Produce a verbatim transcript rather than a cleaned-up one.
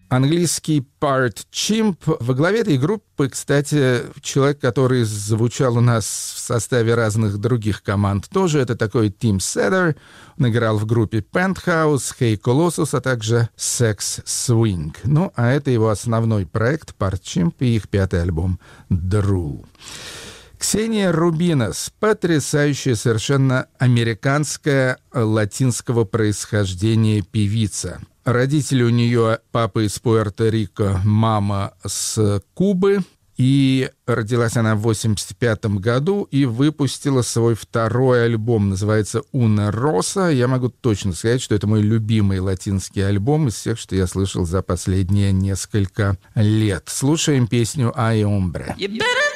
Английский Part Chimp. Во главе этой группы, кстати, человек, который звучал у нас в составе разных других команд тоже. Это такой Тим Седер. Он играл в группе Penthouse, Hey Colossus, а также Sex Swing. Ну, а это его основной проект Part Chimp и их пятый альбом Drool. Ксения Рубинос, потрясающая совершенно американская латинского происхождения певица. Родители у нее, папа из Пуэрто-Рико, мама с Кубы. И родилась она в восемьдесят пятом году и выпустила свой второй альбом, называется «Una Rosa». Я могу точно сказать, что это мой любимый латинский альбом из всех, что я слышал за последние несколько лет. Слушаем песню «Ay Hombre». You better